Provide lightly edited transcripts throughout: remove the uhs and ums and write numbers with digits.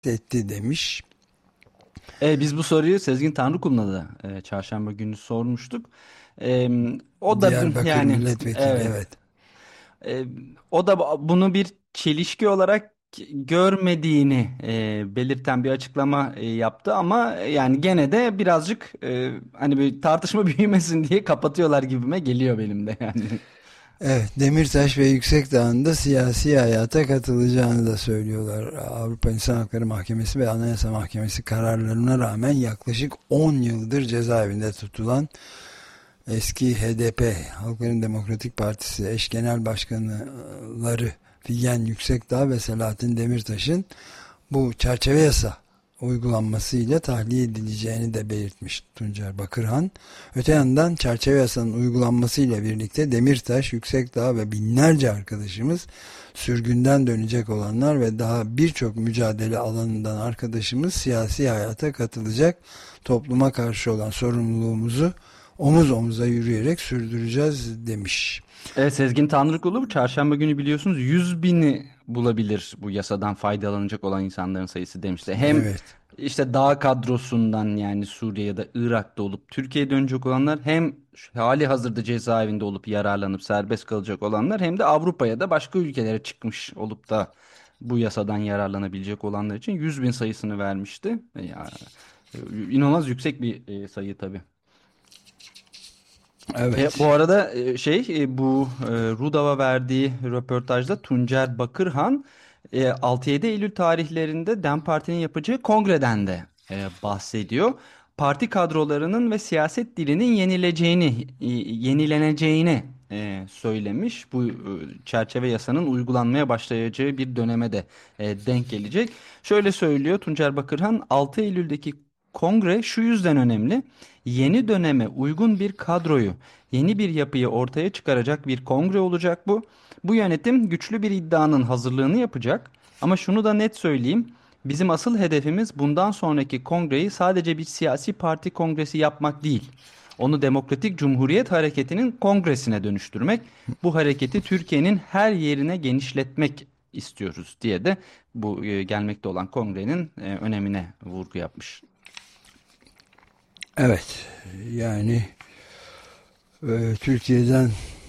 etti demiş. Biz bu soruyu Sezgin Tanrıkul'una da çarşamba günü sormuştuk. E, O da Diyarbakır yani milletvekili, evet. evet. E, O da bunu bir çelişki olarak görmediğini belirten bir açıklama yaptı ama yani gene de birazcık hani bir tartışma büyümesin diye kapatıyorlar gibime geliyor benim de yani. Evet, Demirtaş ve Yüksekdağ'ın da siyasi hayata katılacağını da söylüyorlar. Avrupa İnsan Hakları Mahkemesi ve Anayasa Mahkemesi kararlarına rağmen yaklaşık 10 yıldır cezaevinde tutulan eski HDP, Halkların Demokratik Partisi eş genel başkanları Figen Yüksekdağ ve Selahattin Demirtaş'ın bu çerçeve yasa uygulanmasıyla tahliye edileceğini de belirtmiş Tuncer Bakırhan. Öte yandan çerçeve yasanın uygulanmasıyla birlikte Demirtaş, Yüksekdağ ve binlerce arkadaşımız, sürgünden dönecek olanlar ve daha birçok mücadele alanından arkadaşımız siyasi hayata katılacak, topluma karşı olan sorumluluğumuzu omuz omuza yürüyerek sürdüreceğiz demiş. Evet, Sezgin Tanrıkulu bu çarşamba günü biliyorsunuz 100 bini bulabilir bu yasadan faydalanacak olan insanların sayısı demişti. Hem Evet. işte dağ kadrosundan yani Suriye ya da Irak'ta olup Türkiye'ye dönecek olanlar hem hali hazırda cezaevinde olup yararlanıp serbest kalacak olanlar hem de Avrupa'ya da başka ülkelere çıkmış olup da bu yasadan yararlanabilecek olanlar için 100 bin sayısını vermişti. Ya, inanılmaz yüksek bir sayı tabii. Bu Evet. arada bu Rudav'a verdiği röportajda Tuncer Bakırhan 6-7 Eylül tarihlerinde DEM Parti'nin yapacağı kongreden de bahsediyor. Parti kadrolarının ve siyaset dilinin yenileneceğini söylemiş. Bu çerçeve yasanın uygulanmaya başlayacağı bir döneme de denk gelecek. Şöyle söylüyor Tuncer Bakırhan, 6 Eylül'deki kongre şu yüzden önemli. Yeni döneme uygun bir kadroyu, yeni bir yapıyı ortaya çıkaracak bir kongre olacak bu. Bu yönetim güçlü bir iddianın hazırlığını yapacak. Ama şunu da net söyleyeyim. Bizim asıl hedefimiz bundan sonraki kongreyi sadece bir siyasi parti kongresi yapmak değil. Onu Demokratik Cumhuriyet Hareketi'nin kongresine dönüştürmek, bu hareketi Türkiye'nin her yerine genişletmek istiyoruz diye de bu gelmekte olan kongrenin önemine vurgu yapmış. Evet. Yani Türkiye'den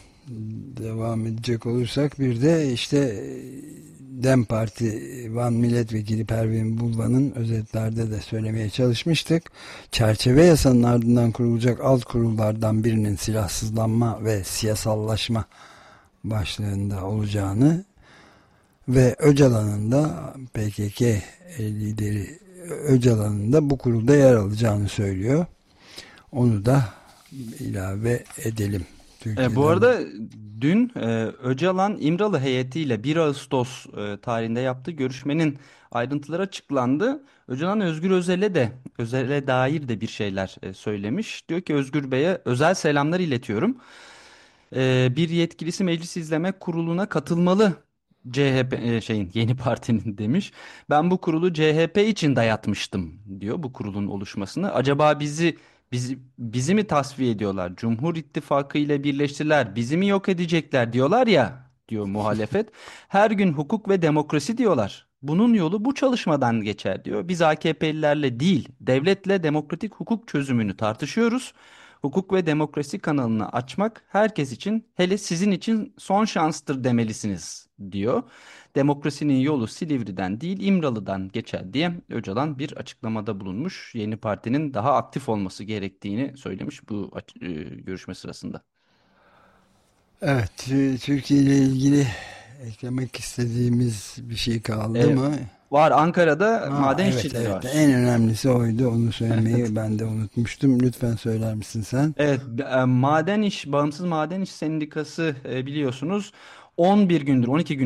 devam edecek olursak bir de işte DEM Parti Van Milletvekili Pervin Buldan'ın özetlerde de söylemeye çalışmıştık. Çerçeve yasanın ardından kurulacak alt kurullardan birinin silahsızlanma ve siyasallaşma başlığında olacağını ve Öcalan'ın da PKK lideri Öcalan'ın da bu kurulda yer alacağını söylüyor. Onu da ilave edelim. Bu Türkiye'den. arada dün Öcalan İmralı heyetiyle 1 Ağustos tarihinde yaptığı görüşmenin ayrıntıları açıklandı. Öcalan Özel'e dair de bir şeyler söylemiş. Diyor ki Özgür Bey'e özel selamlar iletiyorum. Bir yetkilisi Meclis İzleme Kurulu'na katılmalı. CHP yeni partinin demiş. Ben bu kurulu CHP için dayatmıştım diyor bu kurulun oluşmasını. Acaba bizi mi tasfiye ediyorlar? Cumhur İttifakı ile birleştiler. Bizi mi yok edecekler diyorlar ya diyor muhalefet. Her gün hukuk ve demokrasi diyorlar. Bunun yolu bu çalışmadan geçer diyor. Biz AKP'lilerle değil, devletle demokratik hukuk çözümünü tartışıyoruz. Hukuk ve demokrasi kanalını açmak herkes için, hele sizin için son şanstır demelisiniz diyor. Demokrasinin yolu Silivri'den değil İmralı'dan geçer diye Öcalan bir açıklamada bulunmuş. Yeni partinin daha aktif olması gerektiğini söylemiş bu görüşme sırasında. Evet, Türkiye ile ilgili eklemek istediğimiz bir şey kaldı E, mı? Var, Ankara'da maden Evet, işçileri evet. var. En önemlisi oydu. Onu söylemeyi ben de unutmuştum. Lütfen söyler misin sen? Evet, Bağımsız Maden İş Sendikası biliyorsunuz 11 gündür,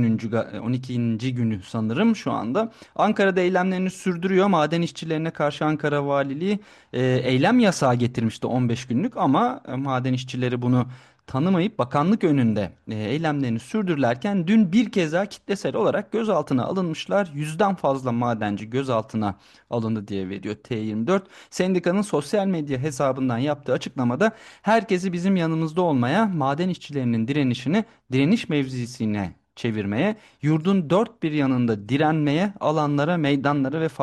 12. günü sanırım şu anda. Ankara'da eylemlerini sürdürüyor. Maden işçilerine karşı Ankara Valiliği eylem yasağı getirmişti 15 günlük ama maden işçileri bunu tanımayıp bakanlık önünde eylemlerini sürdürürlerken dün bir kez daha kitlesel olarak gözaltına alınmışlar. 100'den fazla madenci gözaltına alındı diye veriyor T24. Sendikanın sosyal medya hesabından yaptığı açıklamada herkesi bizim yanımızda olmaya, maden işçilerinin direnişini direniş mevzisine çevirmeye, yurdun dört bir yanında direnmeye, alanlara, meydanlara ve